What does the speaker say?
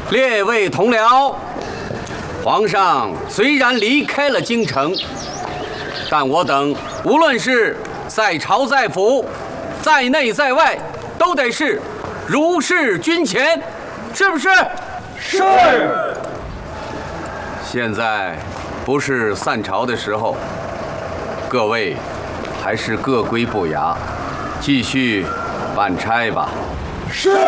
列位同僚，皇上虽然离开了京城，但我等无论是在朝在府，在内在外，都得是如释军前，是不是？ 是。 现在不是散朝的时候，各位还是各归不衙，继续办差吧。 是。